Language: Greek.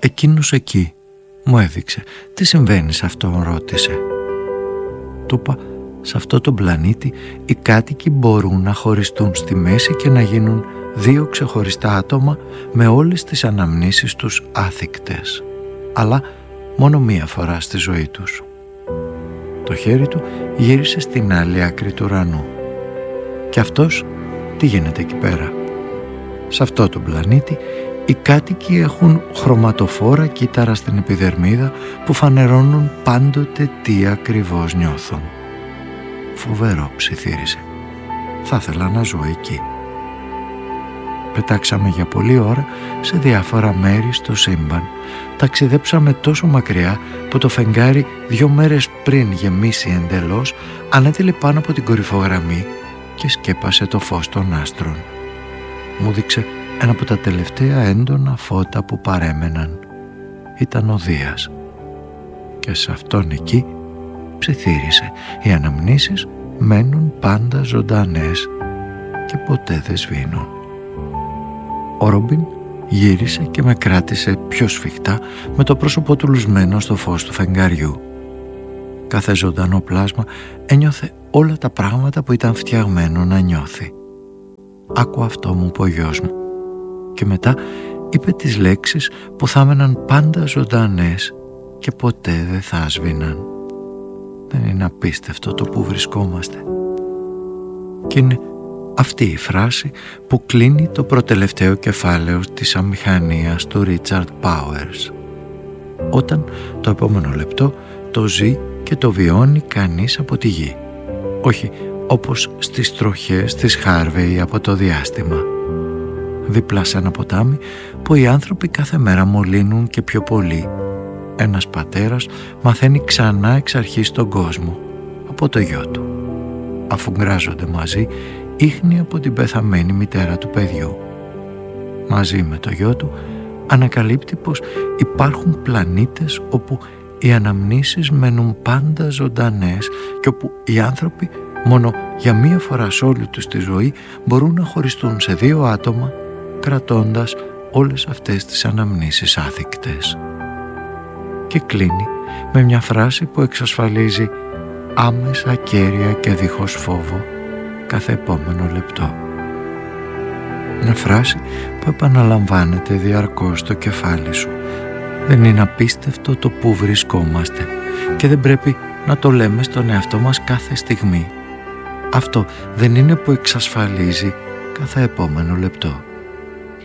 Εκείνος εκεί μου έδειξε. «Τι συμβαίνει σε αυτόν?» ρώτησε. Του είπα, «Σε αυτό τον πλανήτη οι κάτοικοι μπορούν να χωριστούν στη μέση και να γίνουν δύο ξεχωριστά άτομα με όλες τις αναμνήσεις τους άθικτες, αλλά μόνο μία φορά στη ζωή τους». Το χέρι του γύρισε στην άλλη άκρη του ουρανού. «Και αυτός τι γίνεται εκεί πέρα?» «Σε αυτό τον πλανήτη οι κάτοικοι έχουν χρωματοφόρα κύτταρα στην επιδερμίδα που φανερώνουν πάντοτε τι ακριβώς νιώθουν». «Φοβερό», ψιθύρισε. «Θα ήθελα να ζω εκεί». Πετάξαμε για πολλή ώρα σε διάφορα μέρη στο σύμπαν. Ταξιδέψαμε τόσο μακριά που το φεγγάρι 2 μέρες πριν γεμίσει εντελώς ανέτειλε πάνω από την κορυφογραμμή και σκέπασε το φως των άστρων. Μου δείξε ένα από τα τελευταία έντονα φώτα που παρέμεναν. Ήταν ο Δίας. Και σε αυτόν εκεί, ψιθύρισε, οι αναμνήσεις μένουν πάντα ζωντανές και ποτέ δεν σβήνουν. Ο Ρόμπιν γύρισε και με κράτησε πιο σφιχτά με το πρόσωπό του λουσμένο στο φως του φεγγαριού. Κάθε ζωντανό πλάσμα ένιωθε όλα τα πράγματα που ήταν φτιαγμένο να νιώθει. «Άκου αυτό», μου είπε ο γιος μου. Και μετά είπε τις λέξεις που θα έμεναν πάντα ζωντανές και ποτέ δεν θα σβήναν. Δεν είναι απίστευτο το που βρισκόμαστε? Και είναι αυτή η φράση που κλείνει το προτελευταίο κεφάλαιο της αμηχανίας του Ρίτσαρντ Πάουερς. Όταν το επόμενο λεπτό το ζει και το βιώνει κανείς από τη γη. Όχι όπως στις τροχές της Χάρβεϊ από το διάστημα. Δίπλα σε ένα ποτάμι που οι άνθρωποι κάθε μέρα μολύνουν και πιο πολύ. Ένας πατέρας μαθαίνει ξανά εξ αρχής τον κόσμο από το γιο του. Αφού γκράζονται μαζί, ίχνη από την πεθαμένη μητέρα του παιδιού. Μαζί με το γιο του ανακαλύπτει πως υπάρχουν πλανήτες όπου οι αναμνήσεις μένουν πάντα ζωντανές και όπου οι άνθρωποι μόνο για μία φορά σε όλη τους τη ζωή μπορούν να χωριστούν σε 2 άτομα κρατώντας όλες αυτές τις αναμνήσεις άθικτες. Και κλείνει με μια φράση που εξασφαλίζει άμεσα, κέρια και δίχως φόβο κάθε επόμενο λεπτό. Μια φράση που επαναλαμβάνεται διαρκώς στο κεφάλι σου. Δεν είναι απίστευτο το που βρισκόμαστε και δεν πρέπει να το λέμε στον εαυτό μας κάθε στιγμή. Αυτό δεν είναι που εξασφαλίζει κάθε επόμενο λεπτό.